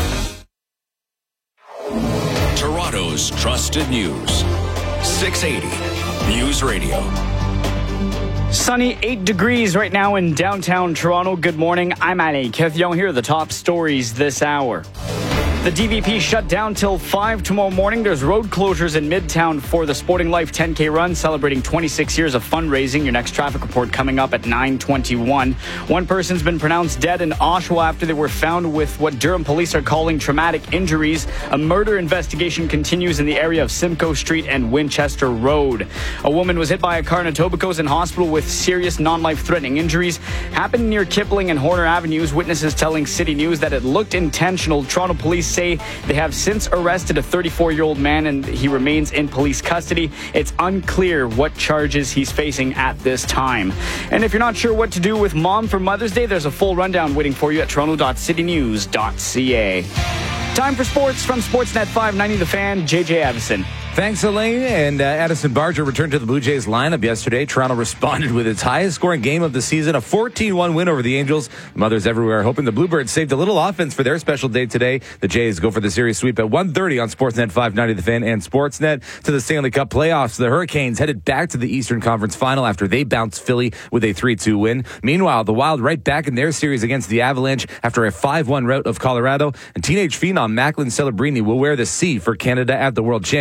Toronto's trusted news. 680 News Radio. Sunny, 8 degrees right now in downtown Toronto. Good morning. I'm Ali Kethyon. Here are the top stories this hour. The DVP shut down till 5 tomorrow morning. There's road closures in Midtown for the Sporting Life 10K run, celebrating 26 years of fundraising. Your next traffic report coming up at 9:21. One person's been pronounced dead in Oshawa after they were found with what Durham police are calling traumatic injuries. A murder investigation continues in the area of Simcoe Street and Winchester Road. A woman was hit by a car in Etobicoke in hospital with serious non-life-threatening injuries. Happened near Kipling and Horner Avenues. Witnesses telling City News that it looked intentional. Toronto police say they have since arrested a 34-year-old man and he remains in police custody. It's unclear what charges he's facing at this time. And if you're not sure what to do with Mom for Mother's Day, there's a full rundown waiting for you at toronto.citynews.ca. Time for sports from Sportsnet 590 The Fan, JJ Addison. Thanks, Elaine. And Addison Barger returned to the Blue Jays lineup yesterday. Toronto responded with its highest scoring game of the season, a 14-1 win over the Angels. Mothers everywhere hoping the Bluebirds saved a little offense for their special day today. The Jays go for the series sweep at 1:30 on Sportsnet 590 The Fan and Sportsnet. To the Stanley Cup playoffs, the Hurricanes headed back to the Eastern Conference Final after they bounced Philly with a 3-2 win. Meanwhile, the Wild right back in their series against the Avalanche after a 5-1 rout of Colorado. And teenage phenom Macklin Celebrini will wear the C for Canada at the World Championships.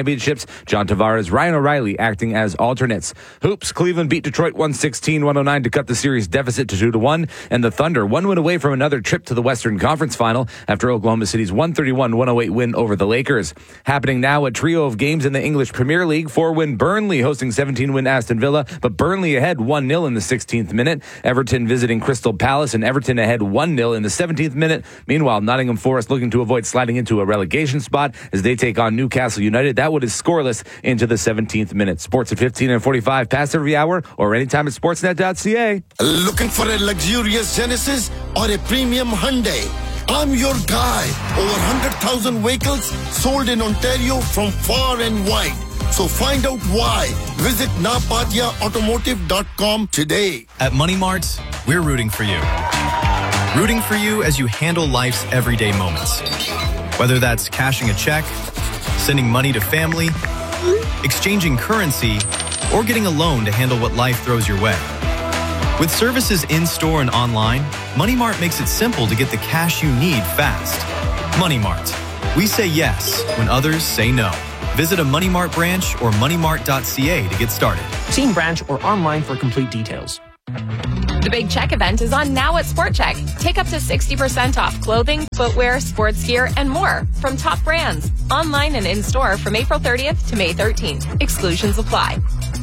John Tavares, Ryan O'Reilly acting as alternates. Hoops, Cleveland beat Detroit 116-109 to cut the series deficit to 2-1. And the Thunder, one win away from another trip to the Western Conference Final after Oklahoma City's 131-108 win over the Lakers. Happening now, a trio of games in the English Premier League. 4-win Burnley hosting 17-win Aston Villa, but Burnley ahead 1-0 in the 16th minute. Everton visiting Crystal Palace, and Everton ahead 1-0 in the 17th minute. Meanwhile, Nottingham Forest looking to avoid sliding into a relegation spot as they take on Newcastle United. That one is scoreless into the 17th minute. Sports at 15 and 45 past every hour or anytime at sportsnet.ca. Looking for a luxurious Genesis or a premium Hyundai? I'm your guy. Over 100,000 vehicles sold in Ontario from far and wide. So find out why. Visit napadiaautomotive.com today. At Money Mart, we're rooting for you. Rooting for you as you handle life's everyday moments. Whether that's cashing a check, sending money to family, exchanging currency, or getting a loan to handle what life throws your way. With services in-store and online, Money Mart makes it simple to get the cash you need fast. Money Mart. We say yes when others say no. Visit a Money Mart branch or moneymart.ca to get started. See in branch or online for complete details. The Big Check event is on now at Sport Check. Take up to 60% off clothing, footwear, sports gear, and more from top brands. Online and in-store from April 30th to May 13th. Exclusions apply.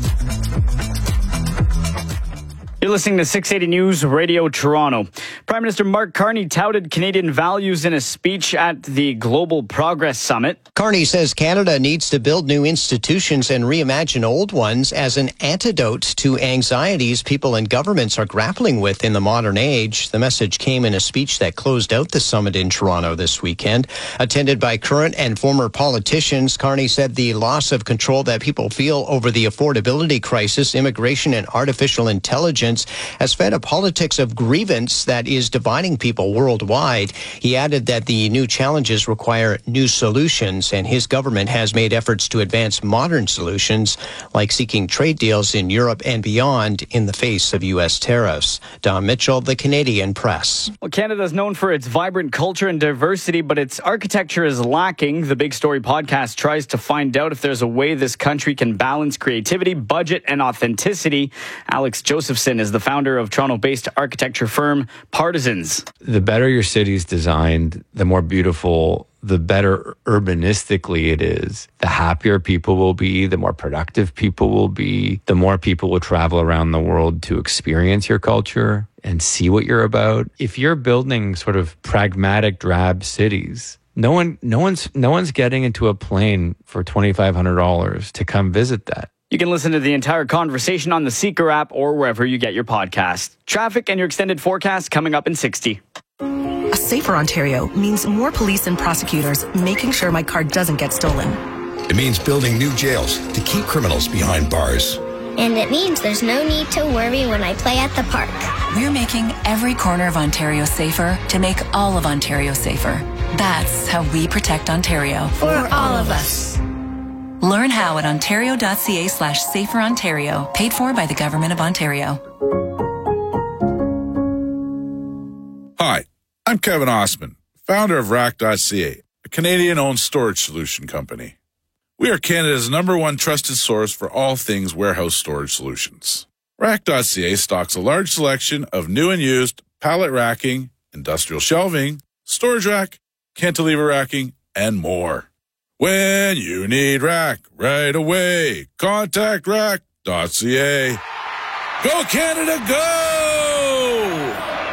You're listening to 680 News Radio Toronto. Prime Minister Mark Carney touted Canadian values in a speech at the Global Progress Summit. Carney says Canada needs to build new institutions and reimagine old ones as an antidote to anxieties people and governments are grappling with in the modern age. The message came in a speech that closed out the summit in Toronto this weekend. Attended by current and former politicians, Carney said the loss of control that people feel over the affordability crisis, immigration, and artificial intelligence has fed a politics of grievance that is dividing people worldwide. He added that the new challenges require new solutions, and his government has made efforts to advance modern solutions, like seeking trade deals in Europe and beyond in the face of U.S. tariffs. Don Mitchell, The Canadian Press. Well, Canada is known for its vibrant culture and diversity, but its architecture is lacking. The Big Story podcast tries to find out if there's a way this country can balance creativity, budget, and authenticity. Alex Josephson is the founder of Toronto-based architecture firm Partisans. The better your city's designed, the more beautiful, the better urbanistically it is, the happier people will be, the more productive people will be, the more people will travel around the world to experience your culture and see what you're about. If you're building sort of pragmatic, drab cities, no one's getting into a plane for $2,500 to come visit that. You can listen to the entire conversation on the Seeker app or wherever you get your podcast. Traffic and your extended forecast coming up in 60. A safer Ontario means more police and prosecutors making sure my car doesn't get stolen. It means building new jails to keep criminals behind bars. And it means there's no need to worry when I play at the park. We're making every corner of Ontario safer to make all of Ontario safer. That's how we protect Ontario. For all of us. Learn how at ontario.ca/saferontario, paid for by the Government of Ontario. Hi, I'm Kevin Osman, founder of Rack.ca, a Canadian-owned storage solution company. We are Canada's #1 trusted source for all things warehouse storage solutions. Rack.ca stocks a large selection of new and used pallet racking, industrial shelving, storage rack, cantilever racking, and more. When you need rack right away, contact rack.ca. Go Canada, go!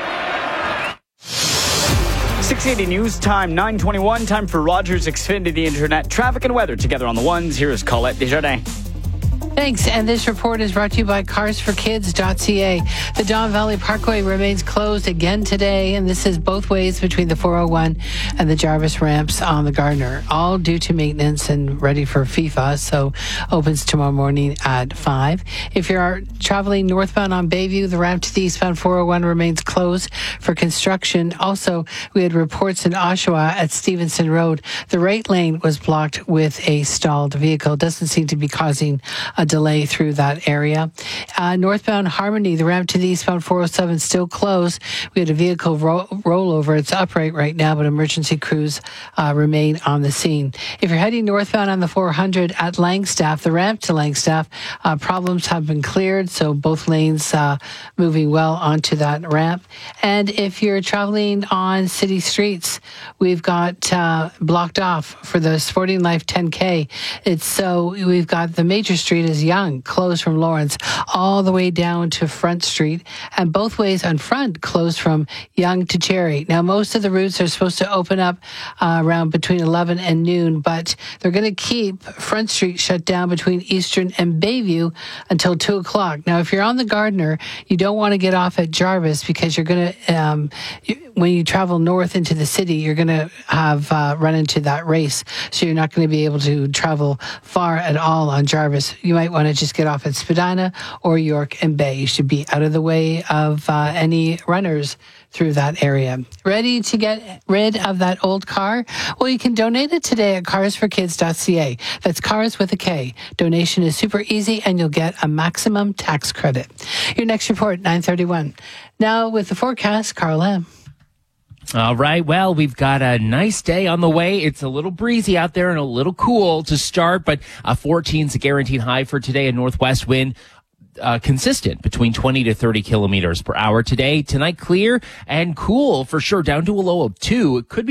680 News Time, 9:21. Time for Rogers Xfinity Internet. Traffic and weather together on the ones. Here is Colette Desjardins. Thanks. And this report is brought to you by carsforkids.ca. The Don Valley Parkway remains closed again today, and this is both ways between the 401 and the Jarvis ramps on the Gardner, all due to maintenance and ready for FIFA, so opens tomorrow morning at 5. If you're traveling northbound on Bayview, the ramp to the eastbound 401 remains closed for construction. Also, we had reports in Oshawa at Stevenson Road. The right lane was blocked with a stalled vehicle. Doesn't seem to be causing a delay through that area. Northbound Harmony, the ramp to the eastbound 407 still closed. We had a vehicle rollover. It's upright right now, but emergency crews remain on the scene. If you're heading northbound on the 400 at Langstaff, the ramp to Langstaff, problems have been cleared, so both lanes moving well onto that ramp. And if you're traveling on city streets, we've got blocked off for the Sporting Life 10K. We've got the major street is Yonge, closed from Lawrence all the way down to Front Street, and both ways on Front closed from Yonge to Cherry. Now, most of the routes are supposed to open up around between 11 and noon, but they're going to keep Front Street shut down between Eastern and Bayview until 2 o'clock. Now, if you're on the Gardiner, you don't want to get off at Jarvis because you're going to, when you travel north into the city, you're going to have run into that race. So you're not going to be able to travel far at all on Jarvis. You might want to just get off at Spadina or York and Bay. You should be out of the way of any runners through that area. Ready to get rid of that old car? Well, you can donate it today at carsforkids.ca. That's cars with a K. Donation is super easy and you'll get a maximum tax credit. Your next report, 9:31. Now with the forecast, Carl M. All right. Well, we've got a nice day on the way. It's a little breezy out there and a little cool to start, but 14 is a guaranteed high for today. A northwest wind consistent between 20 to 30 kilometers per hour today. Tonight, clear and cool for sure, down to a low of 2. It could be